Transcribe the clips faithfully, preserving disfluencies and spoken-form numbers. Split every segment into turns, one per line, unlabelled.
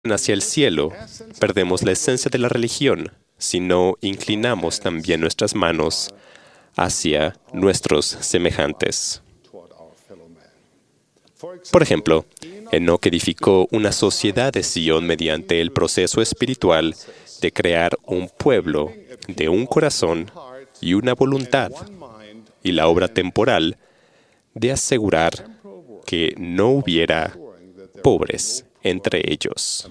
hacia el cielo, perdemos la esencia de la religión si no inclinamos también nuestras manos hacia nuestros semejantes. Por ejemplo, Enoc edificó una sociedad de Sion mediante el proceso espiritual de crear un pueblo de un corazón y una voluntad, y la obra temporal de asegurar que no hubiera pobres entre ellos.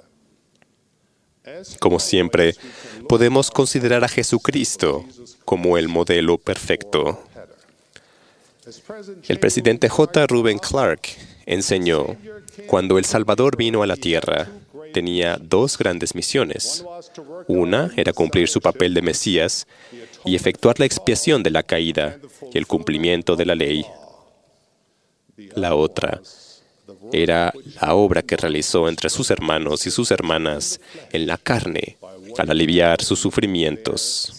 Como siempre, podemos considerar a Jesucristo como el modelo perfecto. El presidente J. Reuben Clark enseñó, cuando el Salvador vino a la tierra, tenía dos grandes misiones. Una era cumplir su papel de Mesías y efectuar la expiación de la caída y el cumplimiento de la ley. La otra era la obra que realizó entre sus hermanos y sus hermanas en la carne, al aliviar sus sufrimientos.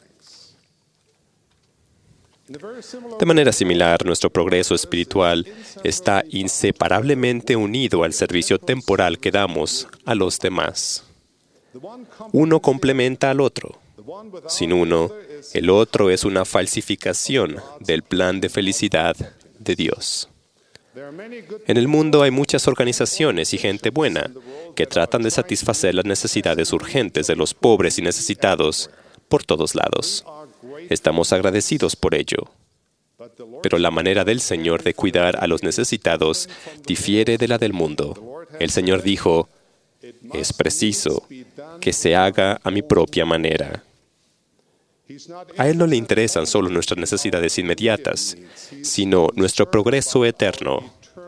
De manera similar, nuestro progreso espiritual está inseparablemente unido al servicio temporal que damos a los demás. Uno complementa al otro. Sin uno, el otro es una falsificación del plan de felicidad de Dios. En el mundo hay muchas organizaciones y gente buena que tratan de satisfacer las necesidades urgentes de los pobres y necesitados por todos lados. Estamos agradecidos por ello. Pero la manera del Señor de cuidar a los necesitados difiere de la del mundo. El Señor dijo, es preciso que se haga a mi propia manera. A Él no le interesan solo nuestras necesidades inmediatas, sino nuestro progreso eterno.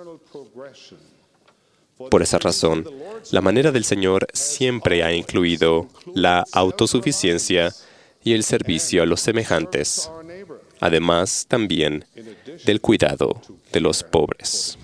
Por esa razón, la manera del Señor siempre ha incluido la autosuficiencia y el servicio a los semejantes, además también del cuidado de los pobres.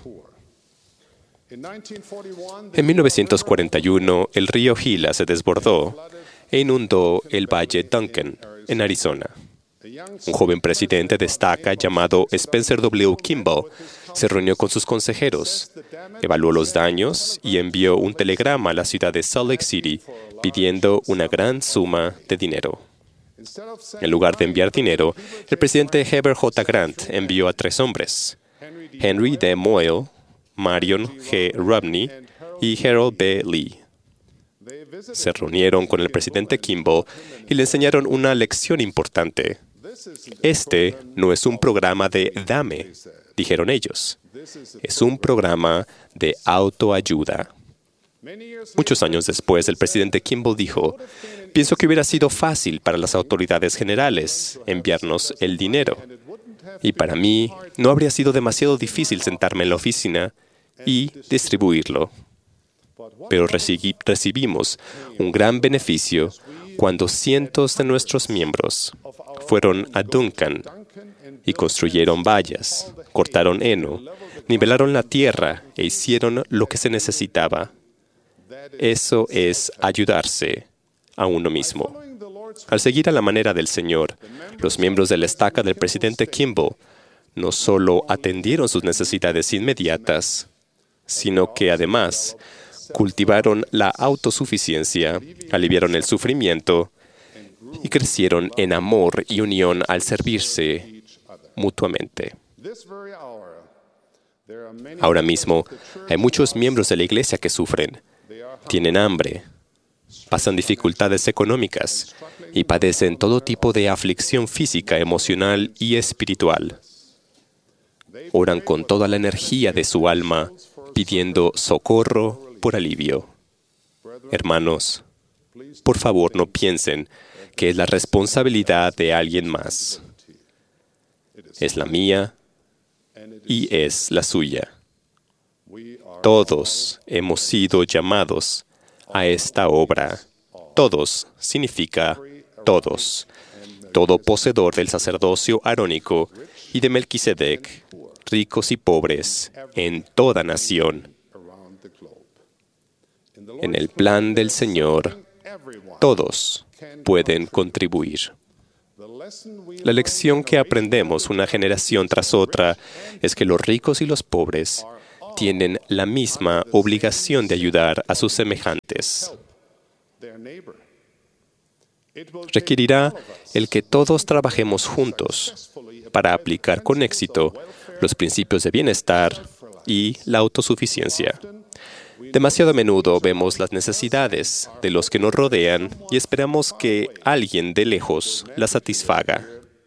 En mil novecientos cuarenta y uno, el río Gila se desbordó e inundó el Valle Duncan, en Arizona. Un joven presidente de estaca llamado Spencer W. Kimball se reunió con sus consejeros, evaluó los daños y envió un telegrama a la ciudad de Salt Lake City pidiendo una gran suma de dinero. En lugar de enviar dinero, el presidente Heber J. Grant envió a tres hombres, Henry D. Moyle, Marion G. Robney y Harold B. Lee. Se reunieron con el presidente Kimball y le enseñaron una lección importante. Este no es un programa de dame, dijeron ellos. Es un programa de autoayuda. Muchos años después, el presidente Kimball dijo, pienso que hubiera sido fácil para las autoridades generales enviarnos el dinero. Y para mí, no habría sido demasiado difícil sentarme en la oficina y distribuirlo. Pero recibi- recibimos un gran beneficio cuando cientos de nuestros miembros fueron a Duncan y construyeron vallas, cortaron heno, nivelaron la tierra e hicieron lo que se necesitaba. Eso es ayudarse a uno mismo. Al seguir a la manera del Señor, los miembros de la estaca del presidente Kimball no solo atendieron sus necesidades inmediatas, sino que además cultivaron la autosuficiencia, aliviaron el sufrimiento y crecieron en amor y unión al servirse mutuamente. Ahora mismo, hay muchos miembros de la iglesia que sufren, tienen hambre, pasan dificultades económicas y padecen todo tipo de aflicción física, emocional y espiritual. Oran con toda la energía de su alma, pidiendo socorro por alivio. Hermanos, por favor no piensen que es la responsabilidad de alguien más. Es la mía y es la suya. Todos hemos sido llamados a esta obra. Todos significa todos. Todo poseedor del sacerdocio arónico y de Melquisedec, ricos y pobres, en toda nación. En el plan del Señor, todos pueden contribuir. La lección que aprendemos una generación tras otra es que los ricos y los pobres tienen la misma obligación de ayudar a sus semejantes. Requerirá el que todos trabajemos juntos para aplicar con éxito los principios de bienestar y la autosuficiencia. Demasiado a menudo vemos las necesidades de los que nos rodean y esperamos que alguien de lejos las satisfaga.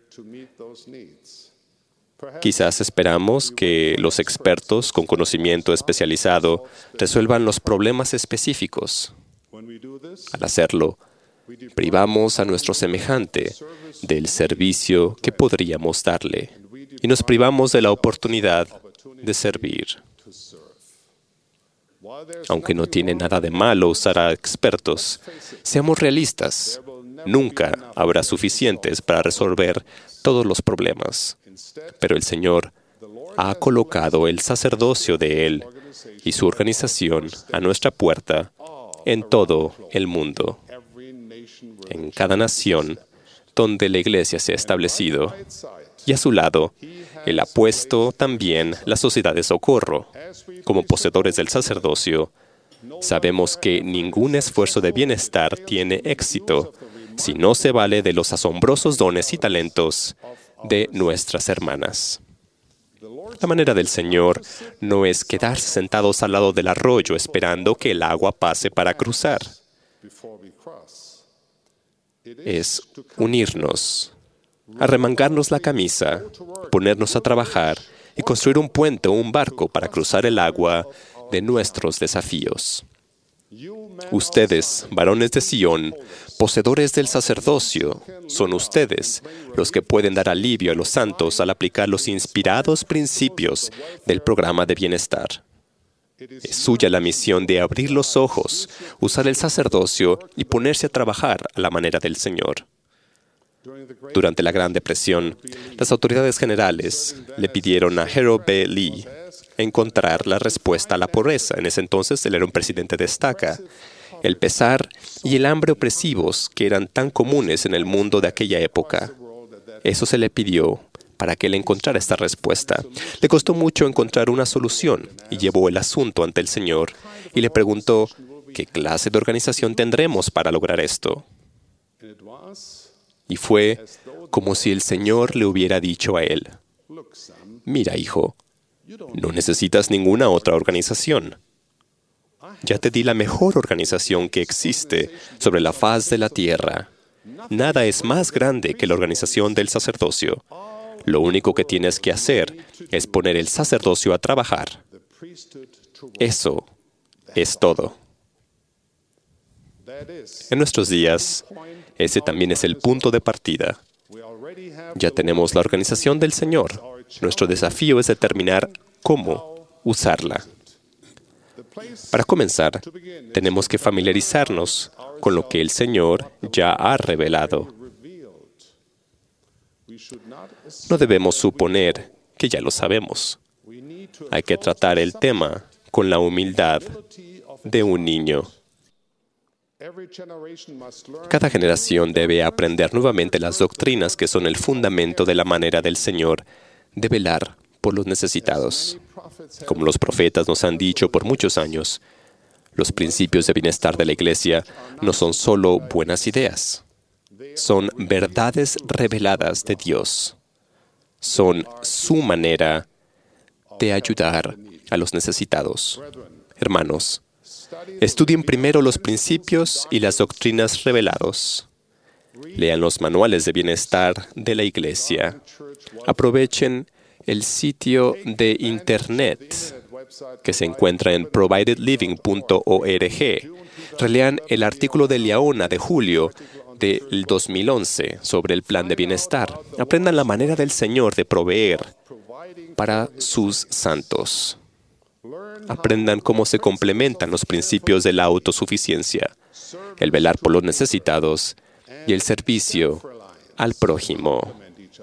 Quizás esperamos que los expertos con conocimiento especializado resuelvan los problemas específicos. Al hacerlo, privamos a nuestro semejante del servicio que podríamos darle y nos privamos de la oportunidad de servir. Aunque no tiene nada de malo usar a expertos, seamos realistas. Nunca habrá suficientes para resolver todos los problemas. Pero el Señor ha colocado el sacerdocio de Él y su organización a nuestra puerta en todo el mundo. En cada nación donde la Iglesia se ha establecido, y a su lado, Él ha puesto también la sociedad de socorro. Como poseedores del sacerdocio, sabemos que ningún esfuerzo de bienestar tiene éxito si no se vale de los asombrosos dones y talentos de nuestras hermanas. La manera del Señor no es quedarse sentados al lado del arroyo esperando que el agua pase para cruzar. Es unirnos, arremangarnos la camisa, ponernos a trabajar y construir un puente o un barco para cruzar el agua de nuestros desafíos. Ustedes, varones de Sión, poseedores del sacerdocio, son ustedes los que pueden dar alivio a los santos al aplicar los inspirados principios del programa de bienestar. Es suya la misión de abrir los ojos, usar el sacerdocio y ponerse a trabajar a la manera del Señor. Durante la Gran Depresión, las autoridades generales le pidieron a Harold B. Lee encontrar la respuesta a la pobreza. En ese entonces, él era un presidente de estaca. El pesar y el hambre opresivos que eran tan comunes en el mundo de aquella época. Eso se le pidió para que él encontrara esta respuesta. Le costó mucho encontrar una solución y llevó el asunto ante el Señor y le preguntó, ¿qué clase de organización tendremos para lograr esto? Y fue como si el Señor le hubiera dicho a él, mira, hijo, no necesitas ninguna otra organización. Ya te di la mejor organización que existe sobre la faz de la tierra. Nada es más grande que la organización del sacerdocio. Lo único que tienes que hacer es poner el sacerdocio a trabajar. Eso es todo. En nuestros días, ese también es el punto de partida. Ya tenemos la organización del Señor. Nuestro desafío es determinar cómo usarla. Para comenzar, tenemos que familiarizarnos con lo que el Señor ya ha revelado. No debemos suponer que ya lo sabemos. Hay que tratar el tema con la humildad de un niño. Cada generación debe aprender nuevamente las doctrinas que son el fundamento de la manera del Señor de velar por los necesitados. Como los profetas nos han dicho por muchos años, los principios de bienestar de la Iglesia no son solo buenas ideas, son verdades reveladas de Dios. Son su manera de ayudar a los necesitados. Hermanos, estudien primero los principios y las doctrinas revelados. Lean los manuales de bienestar de la Iglesia. Aprovechen el sitio de Internet que se encuentra en provided living punto org. Relean el artículo de Liaona de julio del dos mil once sobre el plan de bienestar. Aprendan la manera del Señor de proveer para sus santos. Aprendan cómo se complementan los principios de la autosuficiencia, el velar por los necesitados y el servicio al prójimo.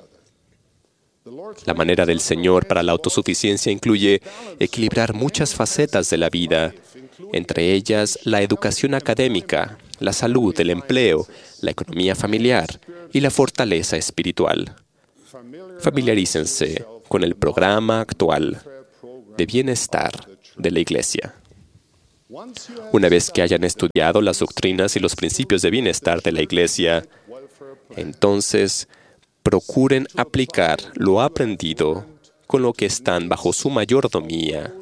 La manera del Señor para la autosuficiencia incluye equilibrar muchas facetas de la vida, entre ellas la educación académica, la salud, el empleo, la economía familiar y la fortaleza espiritual. Familiarícense con el programa actual de bienestar de la Iglesia. Una vez que hayan estudiado las doctrinas y los principios de bienestar de la Iglesia, entonces procuren aplicar lo aprendido con lo que están bajo su mayordomía.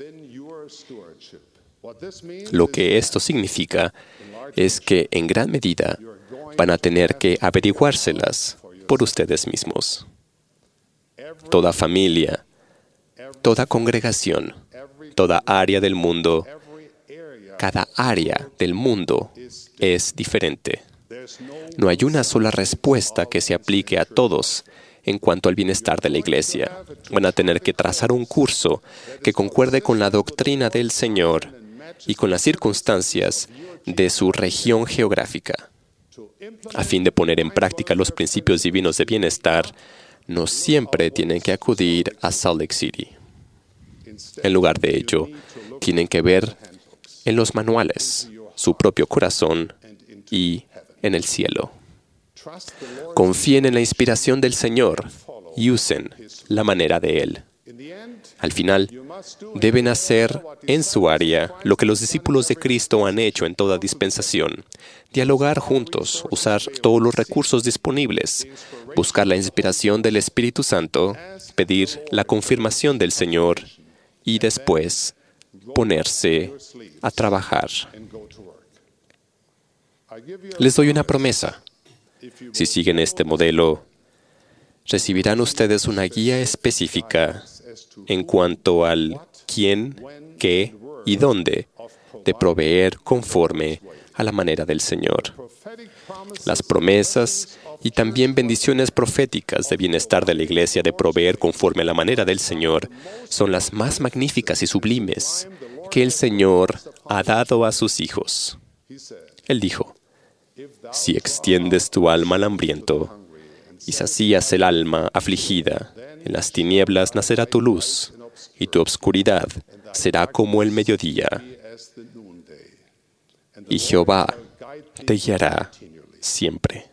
Lo que esto significa es que en gran medida van a tener que averiguárselas por ustedes mismos. Toda familia, toda congregación, toda área del mundo, cada área del mundo es diferente. No hay una sola respuesta que se aplique a todos en cuanto al bienestar de la Iglesia. Van a tener que trazar un curso que concuerde con la doctrina del Señor y con las circunstancias de su región geográfica. A fin de poner en práctica los principios divinos de bienestar, no siempre tienen que acudir a Salt Lake City. En lugar de ello, tienen que ver en los manuales, su propio corazón y en el cielo. Confíen en la inspiración del Señor y usen la manera de Él. Al final, deben hacer en su área lo que los discípulos de Cristo han hecho en toda dispensación: dialogar juntos, usar todos los recursos disponibles, buscar la inspiración del Espíritu Santo, pedir la confirmación del Señor y después ponerse a trabajar. Les doy una promesa. Si siguen este modelo, recibirán ustedes una guía específica en cuanto al quién, qué y dónde de proveer conforme a la manera del Señor. Las promesas y también bendiciones proféticas de bienestar de la Iglesia de proveer conforme a la manera del Señor son las más magníficas y sublimes que el Señor ha dado a sus hijos. Él dijo: si extiendes tu alma al hambriento y sacías el alma afligida, en las tinieblas nacerá tu luz, y tu obscuridad será como el mediodía. Y Jehová te guiará siempre.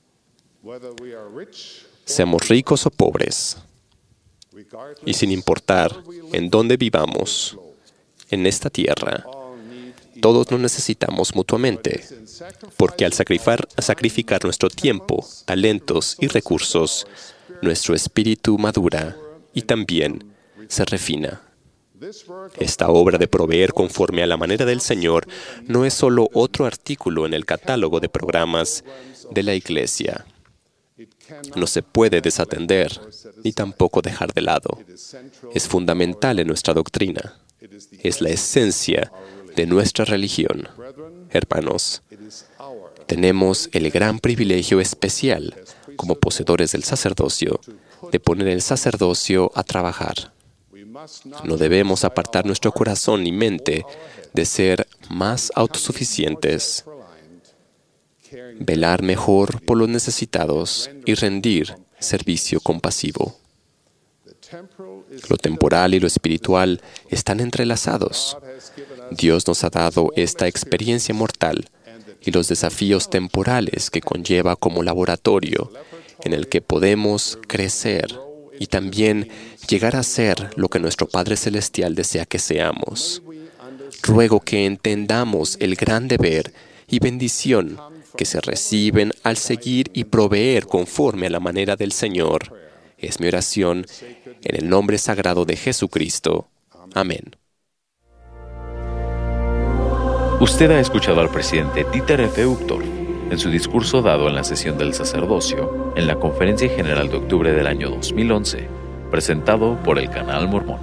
Seamos ricos o pobres, y sin importar en dónde vivamos en esta tierra, todos nos necesitamos mutuamente, porque al sacrificar, sacrificar nuestro tiempo, talentos y recursos, nuestro espíritu madura y también se refina. Esta obra de proveer conforme a la manera del Señor no es solo otro artículo en el catálogo de programas de la Iglesia. No se puede desatender ni tampoco dejar de lado. Es fundamental en nuestra doctrina. Es la esencia de nuestra religión. Hermanos, tenemos el gran privilegio especial, como poseedores del sacerdocio, de poner el sacerdocio a trabajar. No debemos apartar nuestro corazón y mente de ser más autosuficientes, velar mejor por los necesitados y rendir servicio compasivo. Lo temporal y lo espiritual están entrelazados. Dios nos ha dado esta experiencia mortal y los desafíos temporales que conlleva como laboratorio en el que podemos crecer y también llegar a ser lo que nuestro Padre Celestial desea que seamos. Ruego que entendamos el gran deber y bendición que se reciben al seguir y proveer conforme a la manera del Señor. Es mi oración en el nombre sagrado de Jesucristo. Amén.
Usted ha escuchado al presidente Dieter F. Uchtdorf en su discurso dado en la sesión del sacerdocio en la Conferencia General de octubre del año dos mil once, presentado por el Canal Mormón.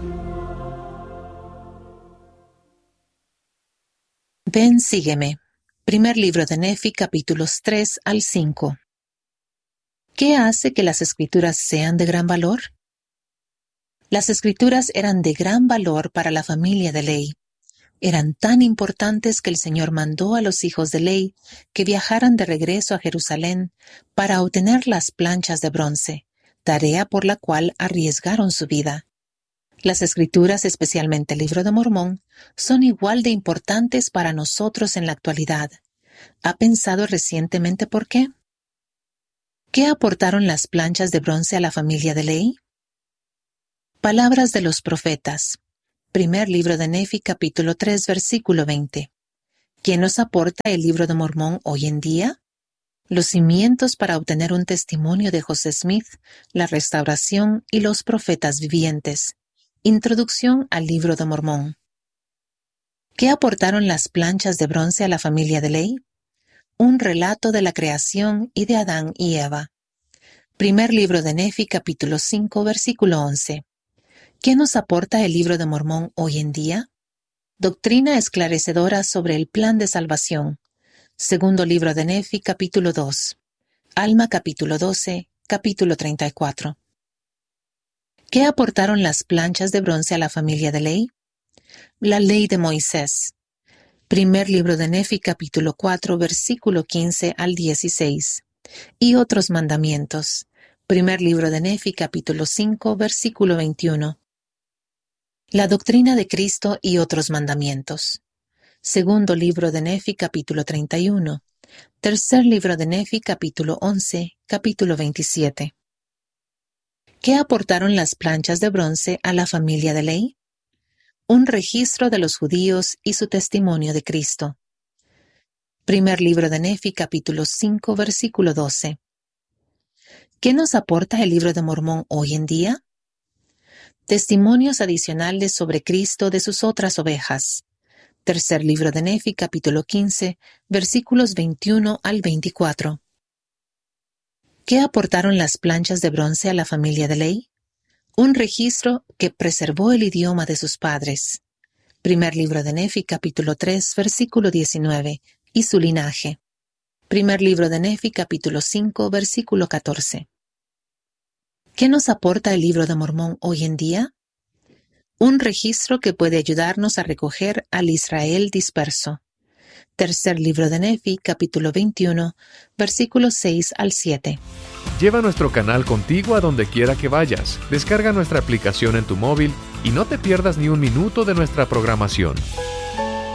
Ven, sígueme. Primer libro de Nefi, capítulos tres al cinco. ¿Qué hace que las Escrituras sean de gran valor? Las Escrituras eran de gran valor para la familia de Ley. Eran tan importantes que el Señor mandó a los hijos de Ley que viajaran de regreso a Jerusalén para obtener las planchas de bronce, tarea por la cual arriesgaron su vida. Las Escrituras, especialmente el Libro de Mormón, son igual de importantes para nosotros en la actualidad. ¿Ha pensado recientemente por qué? ¿Qué aportaron las planchas de bronce a la familia de Ley? Palabras de los profetas. Primer libro de Nefi, capítulo tres, versículo veinte. ¿Qué nos aporta el libro de Mormón hoy en día? Los cimientos para obtener un testimonio de José Smith, la restauración y los profetas vivientes. Introducción al libro de Mormón. ¿Qué aportaron las planchas de bronce a la familia de Ley? Un relato de la creación y de Adán y Eva. Primer libro de Nefi, capítulo cinco, versículo once. ¿Qué nos aporta el libro de Mormón hoy en día? Doctrina esclarecedora sobre el plan de salvación. Segundo libro de Nefi, capítulo dos. Alma, capítulo doce, capítulo treinta y cuatro. ¿Qué aportaron las planchas de bronce a la familia de Ley? La ley de Moisés. Primer libro de Nefi, capítulo cuatro, versículo quince al dieciséis. Y otros mandamientos. Primer libro de Nefi, capítulo cinco, versículo veintiuno. La doctrina de Cristo y otros mandamientos. Segundo libro de Nefi, capítulo treinta y uno. Tercer libro de Nefi, capítulo once, capítulo veintisiete. ¿Qué aportaron las planchas de bronce a la familia de Ley? Un registro de los judíos y su testimonio de Cristo. Primer libro de Nefi, capítulo cinco, versículo doce. ¿Qué nos aporta el libro de Mormón hoy en día? Testimonios adicionales sobre Cristo de sus otras ovejas. Tercer libro de Nefi, capítulo quince, versículos veintiuno al veinticuatro. ¿Qué aportaron las planchas de bronce a la familia de Ley? Un registro que preservó el idioma de sus padres. Primer libro de Nefi, capítulo tres, versículo diecinueve, y su linaje. Primer libro de Nefi, capítulo cinco, versículo catorce. ¿Qué nos aporta el libro de Mormón hoy en día? Un registro que puede ayudarnos a recoger al Israel disperso. Tercer libro de Nefi, capítulo veintiuno, versículos seis al siete.
Lleva nuestro canal contigo a donde quiera que vayas. Descarga nuestra aplicación en tu móvil y no te pierdas ni un minuto de nuestra programación.